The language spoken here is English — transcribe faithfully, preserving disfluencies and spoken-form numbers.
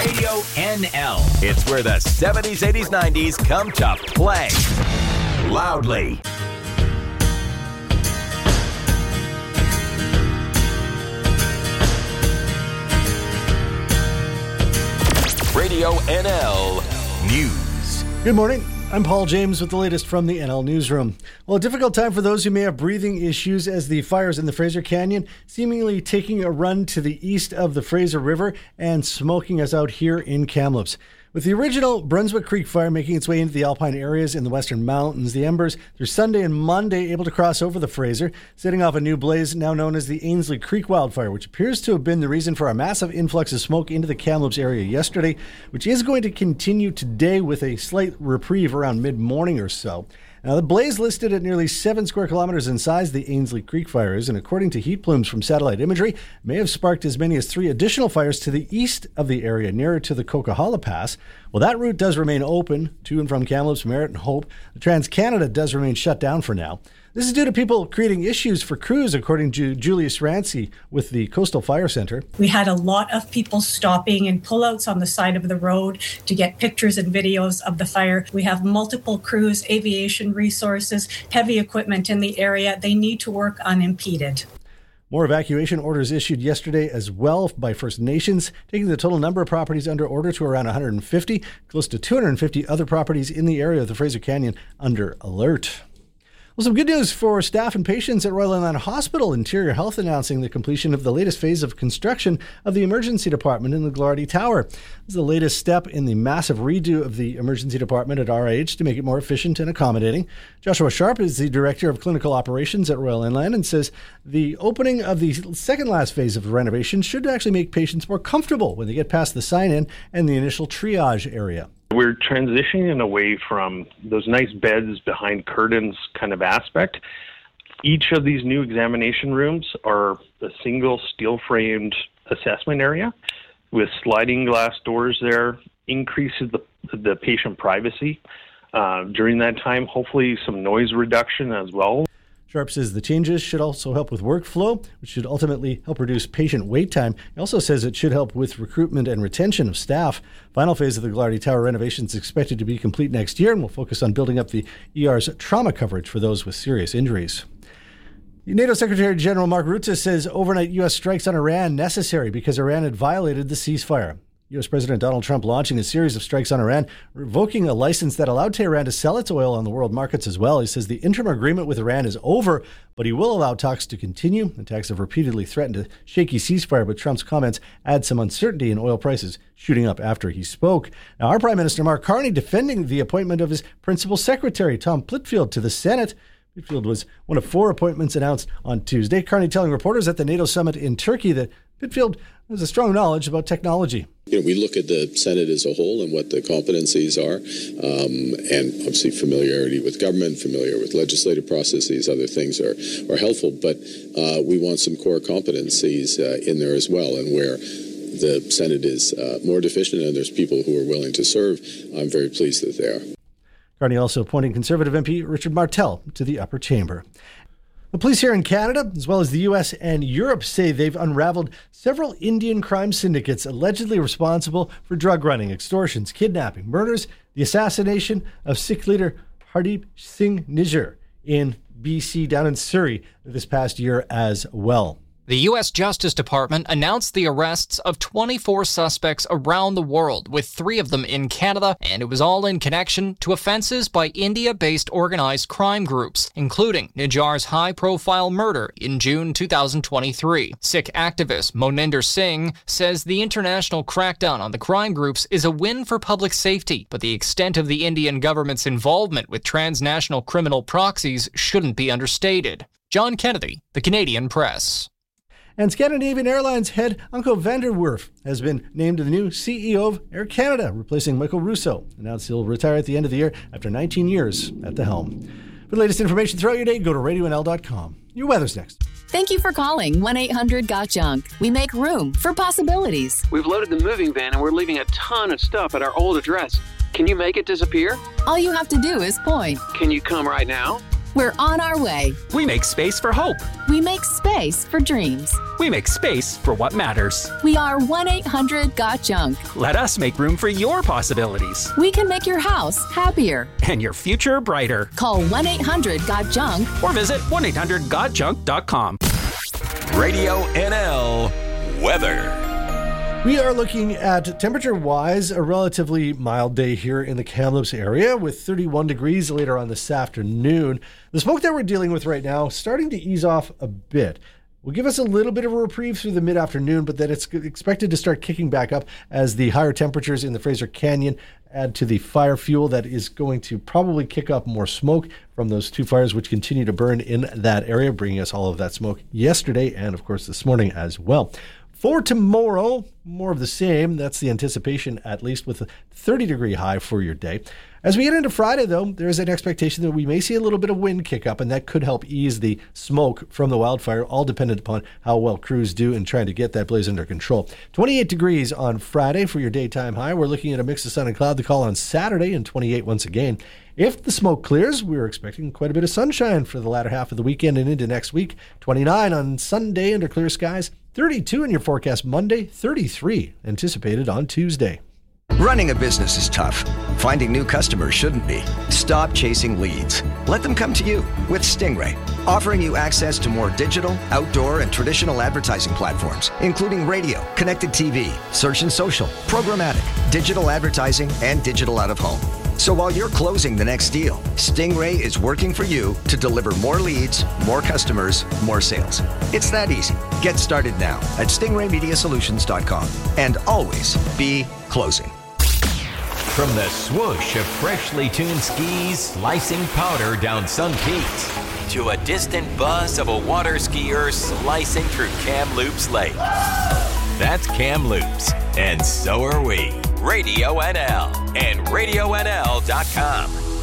Radio N L. It's where the seventies, eighties, nineties come to play. Loudly. Radio N L News. Good morning. I'm Paul James with the latest from the N L Newsroom. Well, a difficult time for those who may have breathing issues as the fires in the Fraser Canyon seemingly taking a run to the east of the Fraser River and smoking us out here in Kamloops. With the original Brunswick Creek fire making its way into the alpine areas in the western mountains, the embers through Sunday and Monday able to cross over the Fraser, setting off a new blaze now known as the Ainslie Creek wildfire, which appears to have been the reason for a massive influx of smoke into the Kamloops area yesterday, which is going to continue today with a slight reprieve around mid-morning or so. Now, the blaze listed at nearly seven square kilometers in size, the Ainslie Creek fires, and according to heat plumes from satellite imagery, may have sparked as many as three additional fires to the east of the area, nearer to the Coquihalla Pass. Well, that route does remain open to and from Kamloops, Merritt, and Hope. The Trans-Canada does remain shut down for now. This is due to people creating issues for crews, according to Julius Rancy with the Coastal Fire Center. We had a lot of people stopping and pullouts on the side of the road to get pictures and videos of the fire. We have multiple crews, aviation resources, heavy equipment in the area. They need to work unimpeded. More evacuation orders issued yesterday as well by First Nations, taking the total number of properties under order to around one hundred fifty, close to two hundred fifty other properties in the area of the Fraser Canyon under alert. Well, some good news for staff and patients at Royal Inland Hospital. Interior Health announcing the completion of the latest phase of construction of the emergency department in the Glardy Tower. This is the latest step in the massive redo of the emergency department at R I H to make it more efficient and accommodating. Joshua Sharp is the Director of Clinical Operations at Royal Inland and says the opening of the second last phase of the renovation should actually make patients more comfortable when they get past the sign-in and the initial triage area. We're transitioning away from those nice beds behind curtains kind of aspect. Each of these new examination rooms are a single steel-framed assessment area with sliding glass doors there, increases the, the patient privacy uh, during that time, hopefully some noise reduction as well. Sharp says the changes should also help with workflow, which should ultimately help reduce patient wait time. He also says it should help with recruitment and retention of staff. Final phase of the Glardy Tower renovation is expected to be complete next year and will focus on building up the E R's trauma coverage for those with serious injuries. NATO Secretary General Mark Rutte says overnight U S strikes on Iran necessary because Iran had violated the ceasefire. U S President Donald Trump launching a series of strikes on Iran, revoking a license that allowed Tehran to sell its oil on the world markets as well. He says the interim agreement with Iran is over, but he will allow talks to continue. Attacks have repeatedly threatened a shaky ceasefire, but Trump's comments add some uncertainty in oil prices shooting up after he spoke. Now, our Prime Minister Mark Carney defending the appointment of his principal secretary, Tom Plitfield, to the Senate. Plitfield was one of four appointments announced on Tuesday. Carney telling reporters at the NATO summit in Turkey that Plitfield has a strong knowledge about technology. You know, we look at the Senate as a whole and what the competencies are, um, and obviously familiarity with government, familiar with legislative processes, other things are, are helpful, but uh, we want some core competencies uh, in there as well, and where the Senate is uh, more deficient and there's people who are willing to serve, I'm very pleased that they are. Carney also appointing Conservative M P Richard Martel to the upper chamber. The police here in Canada, as well as the U S and Europe, say they've unraveled several Indian crime syndicates allegedly responsible for drug running, extortions, kidnapping, murders, the assassination of Sikh leader Hardeep Singh Nijjar in B C, down in Surrey, this past year as well. The U S Justice Department announced the arrests of twenty-four suspects around the world, with three of them in Canada, and it was all in connection to offenses by India-based organized crime groups, including Nijjar's high-profile murder in June two thousand twenty-three. Sikh activist Moninder Singh says the international crackdown on the crime groups is a win for public safety, but the extent of the Indian government's involvement with transnational criminal proxies shouldn't be understated. John Kennedy, The Canadian Press. And Scandinavian Airlines head Anko van der Werf has been named the new C E O of Air Canada, replacing Michael Russo. Announced he'll retire at the end of the year after nineteen years at the helm. For the latest information throughout your day, go to radio n l dot com. Your weather's next. Thank you for calling one eight hundred got junk. We make room for possibilities. We've loaded the moving van and we're leaving a ton of stuff at our old address. Can you make it disappear? All you have to do is point. Can you come right now? We're on our way. We make space for hope. We make space for dreams. We make space for what matters. We are one eight hundred got junk. Let us make room for your possibilities. We can make your house happier. And your future brighter. Call one eight hundred got junk or visit one eight hundred got junk dot com. Radio N L weather. We are looking at temperature-wise a relatively mild day here in the Kamloops area with thirty-one degrees later on this afternoon. The smoke that we're dealing with right now starting to ease off a bit. Will give us a little bit of a reprieve through the mid-afternoon, but then it's expected to start kicking back up as the higher temperatures in the Fraser Canyon add to the fire fuel that is going to probably kick up more smoke from those two fires which continue to burn in that area, bringing us all of that smoke yesterday and, of course, this morning as well. For tomorrow, more of the same. That's the anticipation, at least, with a thirty degree high for your day. As we get into Friday, though, there is an expectation that we may see a little bit of wind kick up, and that could help ease the smoke from the wildfire, all dependent upon how well crews do in trying to get that blaze under control. twenty-eight degrees on Friday for your daytime high. We're looking at a mix of sun and cloud to call on Saturday, and twenty-eight once again. If the smoke clears, we're expecting quite a bit of sunshine for the latter half of the weekend and into next week. twenty-nine on Sunday under clear skies. thirty-two in your forecast Monday. thirty-three anticipated on Tuesday. Running a business is tough. Finding new customers shouldn't be. Stop chasing leads. Let them come to you with Stingray, offering you access to more digital, outdoor, and traditional advertising platforms, including radio, connected T V, search and social, programmatic, digital advertising, and digital out-of-home. So while you're closing the next deal, Stingray is working for you to deliver more leads, more customers, more sales. It's that easy. Get started now at stingray media solutions dot com and always be closing. From the swoosh of freshly tuned skis slicing powder down Sun Peaks to a distant buzz of a water skier slicing through Kamloops Lake. That's Kamloops, and so are we. Radio N L and radio N L dot com.